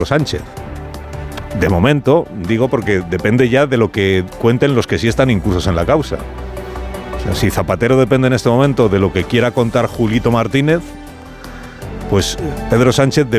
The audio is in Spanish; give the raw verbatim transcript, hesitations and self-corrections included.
Sánchez. De momento, digo porque depende ya de lo que cuenten los que sí están incursos en la causa. O sea, si Zapatero depende en este momento de lo que quiera contar Julito Martínez, pues Pedro Sánchez depende